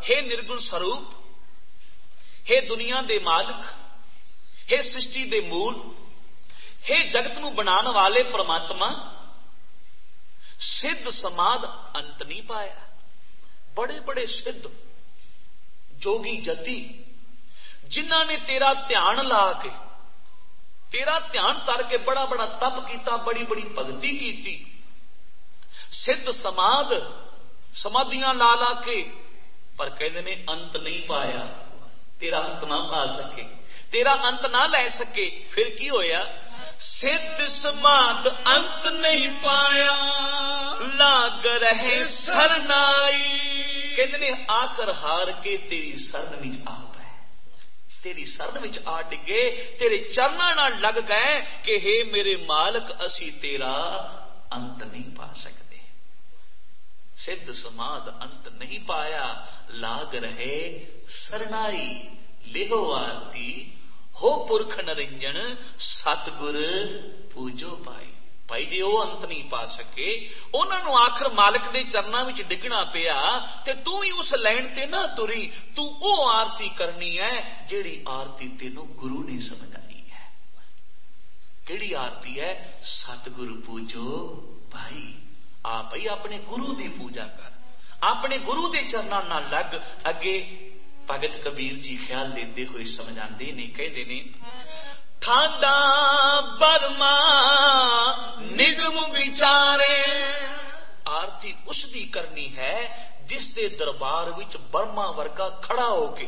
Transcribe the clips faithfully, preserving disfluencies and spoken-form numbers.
हे निर्गुण स्वरूप, हे दुनिया दे मालिक, हे सृष्टि दे मूल, हे जगत नूं बनाने वाले परमात्मा, सिद्ध समाध अंत नहीं पाया। बड़े बड़े सिद्ध जोगी जति जिन्हां ने तेरा ध्यान ला के, तेरा ध्यान तर के बड़ा बड़ा तप किया, बड़ी बड़ी भगती की, सिद्ध समाध समाधियां ला ला के, पर कहते ने अंत नहीं पाया। तेरा अंत ना पा सके, तेरा अंत ना लै सके। फिर की होया? सिद्ध समाध अंत नहीं पाया, लाग रहे सरनाई। कहते ने आखिर हार के तेरी शरण विच आ गए, तेरी शरण विच आ डिगे, तेरे चरणां नाल लग गए कि हे मेरे मालक, असी तेरा अंत नहीं पा सकते। सिद्ध समाध अंत नहीं पाया, लाग रहे सरनाई। लेहो आरती हो पुरख निरंजन, सतगुर पूजो पाई। भाई जी वो अंत नहीं पा सके, उन्होंने आखिर मालिक के चरणों में डिगना पिया, ते तू ही उस लैन ते ना तुरी। तू वो आरती करनी है जेड़ी आरती तेनों गुरु ने समझाई है। केड़ी आरती है? सतगुरु पूजो भाई। आप ही अपने गुरु की पूजा कर, अपने गुरु के चरणों नाल लग। अगे भगत कबीर जी ख्याल देते हुए समझाते ने, कहते ने, ठाडा बर्मा निगम विचारे। आरती उसकी करनी है जिसके दरबार विच बर्मा वर्गा खड़ा होके।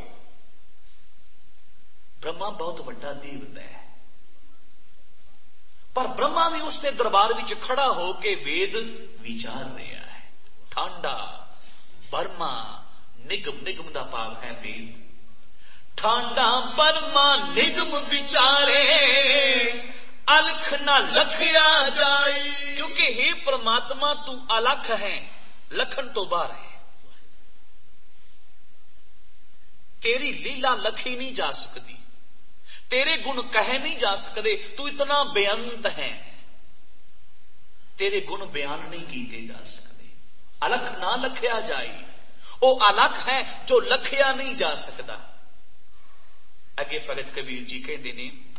ब्रह्मा बहुत बड़ा देवता है, पर ब्रह्मा भी उसके दरबार विच खड़ा होके वेद विचार रहा है। ठांडा बर्मा निगम, निगम का भाव है वेद। ठांडा बर्मा निगम विचारे, अलख ना लखया जाए। क्योंकि हे परमात्मा तू अलख है, लखन तो बाहर है। तेरी लीला लखी नहीं जा सकती, तेरे गुण कहे नहीं जा सकते। तू इतना बेअंत है, तेरे गुण बयान नहीं किए जा सकते। अलख ना लखया जाए, वो अलख है जो लखया नहीं जा सकता। अगे भगत कबीर जी कहते हैं,